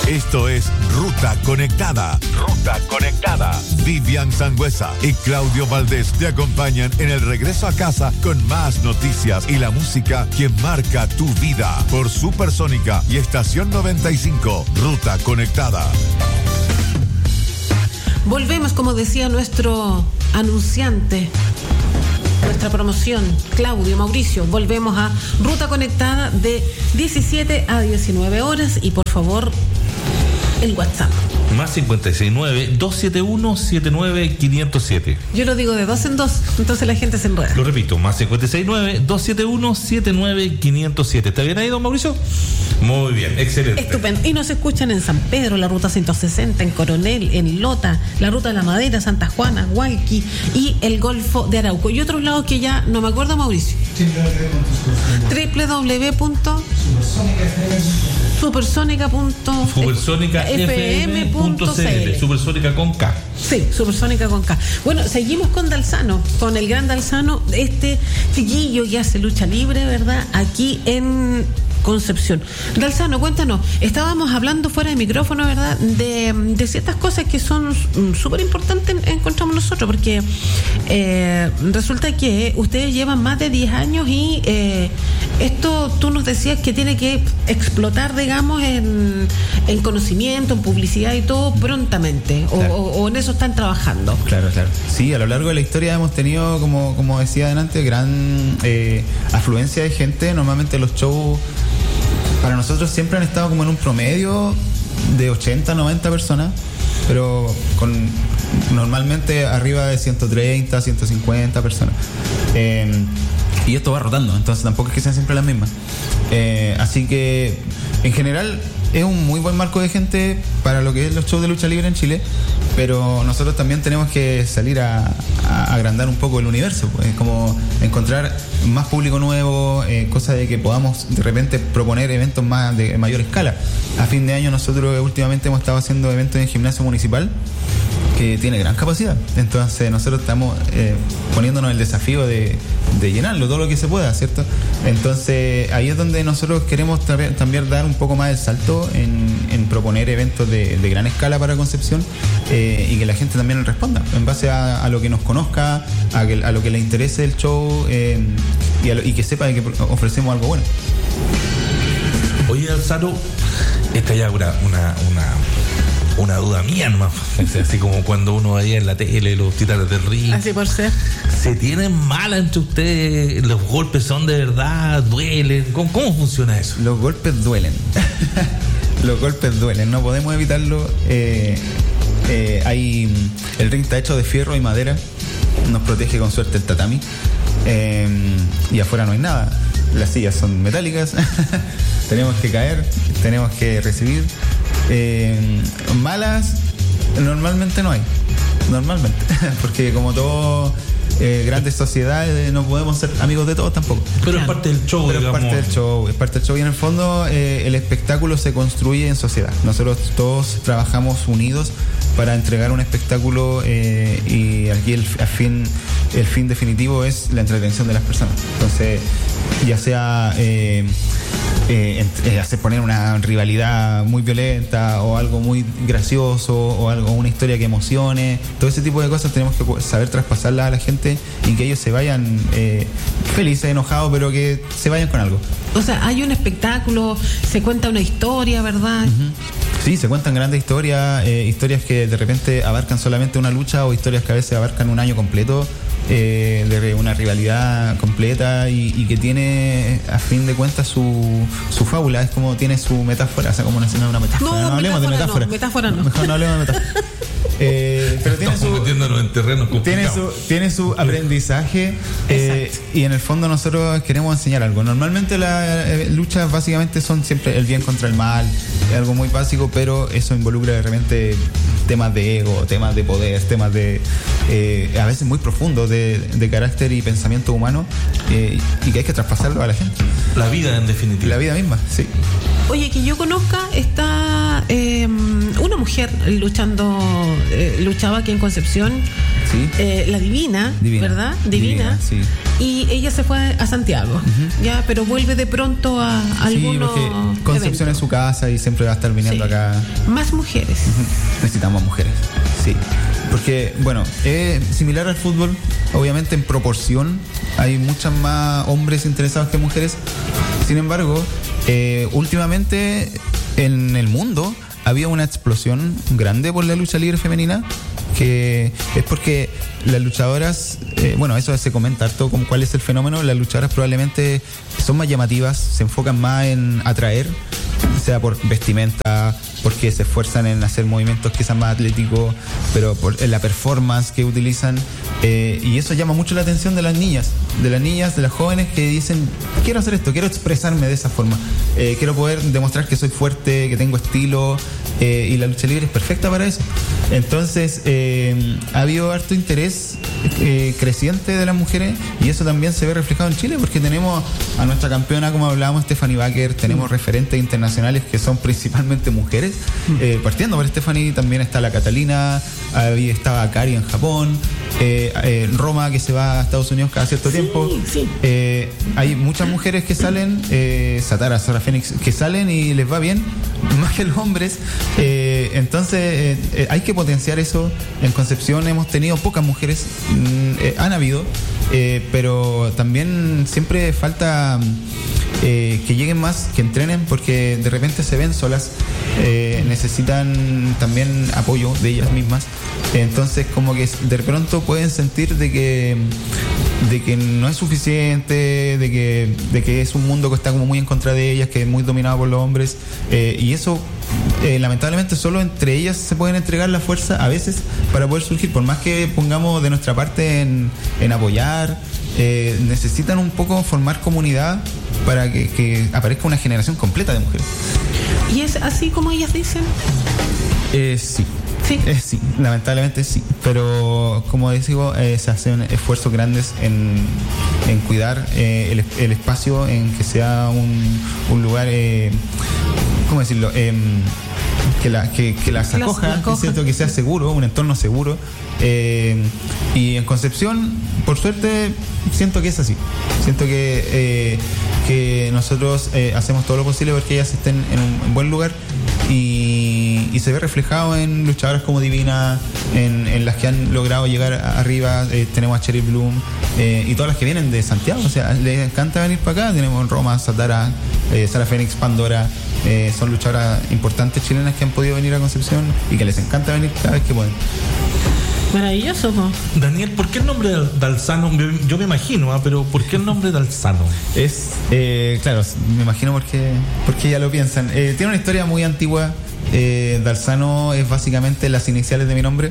Esto es Ruta Conectada. Ruta Conectada. Vivian Sangüesa y Claudio Valdés te acompañan en el regreso a casa con más noticias y la música que marca tu vida por Supersónica y Estación 95. Ruta Conectada. Volvemos, como decía nuestro anunciante, nuestra promoción, Claudio, Mauricio. Volvemos a Ruta Conectada de 17 a 19 horas y por favor, el WhatsApp. Más 569-271-79507. Yo lo digo de dos en dos, entonces la gente se enreda. Lo repito, más 569-271-79507. ¿Está bien ahí, don Mauricio? Muy bien, excelente. Estupendo. Y nos escuchan en San Pedro, la ruta 160, en Coronel, en Lota, la ruta de la Madera, Santa Juana, Hualqui y el Golfo de Arauco. Y otros lados que ya no me acuerdo, Mauricio. www.supersonica.fm.cl. Supersónica con K. Sí, Supersónica con K. Bueno, seguimos con Dalzano, con el gran Dalzano, este chiquillo que hace lucha libre, ¿verdad? Aquí en Concepción. Dalzano, cuéntanos, estábamos hablando fuera de micrófono, ¿verdad? De ciertas cosas que son súper importantes, encontramos nosotros, porque resulta que ustedes llevan más de 10 años y esto tú nos decías que tiene que explotar, digamos, en conocimiento, en publicidad y todo prontamente, claro. o en eso están trabajando. Claro. Sí, a lo largo de la historia hemos tenido, como decía adelante, gran afluencia de gente. Normalmente los shows para nosotros siempre han estado como en un promedio de 80, 90 personas, pero con normalmente arriba de 130, 150 personas. Y esto va rotando, entonces tampoco es que sean siempre las mismas. Así que, en general, es un muy buen marco de gente para lo que es los shows de lucha libre en Chile, pero nosotros también tenemos que salir a agrandar un poco el universo, pues, como encontrar más público nuevo, cosa de que podamos de repente proponer eventos más de mayor escala. A fin de año nosotros últimamente hemos estado haciendo eventos en gimnasio municipal que tiene gran capacidad, entonces nosotros estamos poniéndonos el desafío de llenarlo todo lo que se pueda, ¿cierto? Entonces ahí es donde nosotros queremos también dar un poco más el salto en proponer eventos de gran escala para Concepción, y que la gente también responda en base a lo que nos conozca, a lo que le interese el show, y que sepa de que ofrecemos algo bueno. Oye, Dalzano, esta ya una duda mía nomás, así como cuando uno veía en la tele los Titanes del Ring. Así por ser. ¿Se tienen mala entre ustedes? ¿Los golpes son de verdad? ¿Duelen? ¿Cómo funciona eso? Los golpes duelen. Los golpes duelen, no podemos evitarlo. El ring está hecho de fierro y madera, nos protege con suerte el tatami, y afuera no hay nada. Las sillas son metálicas. Tenemos que caer, tenemos que recibir. Malas normalmente no hay, porque como todo grandes sociedades no podemos ser amigos de todos tampoco, pero es parte del show. Es parte del show y en el fondo el espectáculo se construye en sociedad. Nosotros todos trabajamos unidos para entregar un espectáculo, y aquí el fin definitivo es la entretención de las personas. Entonces, ya sea hacer poner una rivalidad muy violenta o algo muy gracioso o una historia que emocione, todo ese tipo de cosas tenemos que saber traspasarlas a la gente y que ellos se vayan felices, enojados, pero que se vayan con algo. O sea, hay un espectáculo, se cuenta una historia, ¿verdad? Uh-huh. Sí, se cuentan grandes historias, historias que de repente abarcan solamente una lucha o historias que a veces abarcan un año completo, de una rivalidad completa y que tiene a fin de cuentas su fábula, es como tiene su metáfora, o sea, como una metáfora. No hablemos de metáfora. Metáfora no. Mejor no hablemos de metáfora. Pero tiene su aprendizaje, y en el fondo nosotros queremos enseñar algo. Normalmente las luchas básicamente son siempre el bien contra el mal, es algo muy básico, pero eso involucra de repente temas de ego, temas de poder, temas de a veces muy profundos de carácter y pensamiento humano, y que hay que traspasarlo a la gente. La vida, en definitiva. La vida misma, sí. Oye, que yo conozca, está una mujer luchaba aquí en Concepción, Sí. la Divina, ¿verdad? Divina, sí. Y ella se fue a Santiago, ya, pero vuelve de pronto a algunos Sí, porque Concepción es su casa y siempre va a estar viniendo acá. Más mujeres. Necesitamos mujeres, sí. Porque, bueno, es similar al fútbol, obviamente en proporción hay muchas más hombres interesados que mujeres. Sin embargo, últimamente en el mundo había una explosión grande por la lucha libre femenina, que es porque las luchadoras, bueno, eso se comenta harto, como cuál es el fenómeno. Las luchadoras probablemente son más llamativas, se enfocan más en atraer, sea por vestimenta, porque se esfuerzan en hacer movimientos quizás más atléticos, pero por la performance que utilizan, y eso llama mucho la atención de las niñas, de las jóvenes que dicen, quiero hacer esto, quiero expresarme de esa forma, quiero poder demostrar que soy fuerte, que tengo estilo, y la lucha libre es perfecta para eso. Entonces ha habido harto interés creciente de las mujeres, y eso también se ve reflejado en Chile, porque tenemos a nuestra campeona, como hablábamos, Stephanie Baker, tenemos referentes internacionales que son principalmente mujeres, partiendo por Stephanie también está la Catalina, ahí estaba Kari en Japón, Roma, que se va a Estados Unidos cada cierto tiempo. Sí. Hay muchas mujeres que salen, Sara Fénix, que salen y les va bien, más que los hombres. Entonces hay que potenciar eso. En Concepción hemos tenido pocas mujeres, han habido, pero también siempre falta que lleguen más, que entrenen, porque de repente se ven solas, necesitan también apoyo de ellas mismas. Entonces como que de pronto pueden sentir de que no es suficiente, de que es un mundo que está como muy en contra de ellas, que es muy dominado por los hombres, y eso lamentablemente solo entre ellas se pueden entregar la fuerza a veces para poder surgir, por más que pongamos de nuestra parte en apoyar, necesitan un poco formar comunidad para que aparezca una generación completa de mujeres. ¿Y es así como ellas dicen? Sí. Sí. Sí, lamentablemente sí, pero como digo, se hacen esfuerzos grandes en cuidar el espacio, en que sea un lugar, ¿cómo decirlo? Que las acoja, que sea seguro, un entorno seguro. Y en Concepción, por suerte, siento que es así. Siento que nosotros hacemos todo lo posible porque ellas estén en un buen lugar, y se ve reflejado en luchadoras como Divina, en las que han logrado llegar arriba. Tenemos a Cherry Bloom, y todas las que vienen de Santiago, o sea, les encanta venir para acá. Tenemos Roma, Sara Fénix, Pandora, son luchadoras importantes chilenas que han podido venir a Concepción y que les encanta venir cada vez que pueden. Maravilloso, ¿no? Daniel, ¿por qué el nombre de Alzano? Yo me imagino, pero ¿por qué el nombre de Alzano? Es, claro, me imagino porque ya lo piensan. Tiene una historia muy antigua. Dalzano es básicamente las iniciales de mi nombre,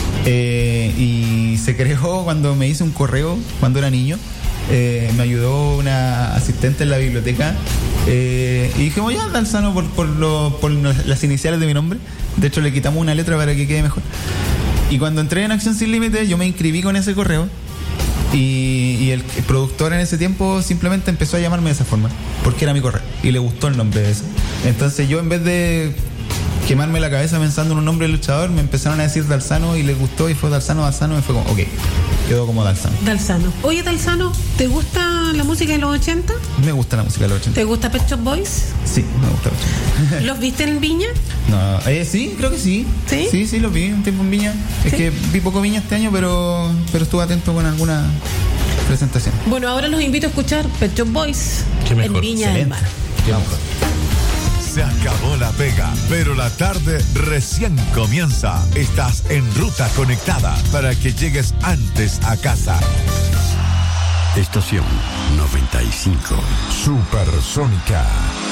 y se creó cuando me hice un correo cuando era niño. Me ayudó una asistente en la biblioteca, y dijimos ya Dalzano por las iniciales de mi nombre. De hecho le quitamos una letra para que quede mejor. Y cuando entré en Acción Sin Límites, yo me inscribí con ese correo, y el productor en ese tiempo simplemente empezó a llamarme de esa forma porque era mi correo y le gustó el nombre de eso. Entonces yo, en vez de quemarme la cabeza pensando en un nombre de luchador, me empezaron a decir Dalzano y les gustó, y fue Dalzano, y fue como, ok, quedó como Dalzano. Oye, Dalzano, ¿te gusta la música de los 80? Me gusta la música de los 80. ¿Te gusta Pet Shop Boys? Sí, me gusta mucho. ¿Los viste en Viña? No, sí, creo que sí. ¿Sí? Sí, los vi un tiempo en Viña. ¿Sí? Es que vi poco Viña este año, pero estuve atento con alguna presentación. Bueno, ahora los invito a escuchar Pet Shop Boys en Viña del Mar. Vamos. Se acabó la pega, pero la tarde recién comienza. Estás en Ruta Conectada para que llegues antes a casa. Estación 95. Supersónica.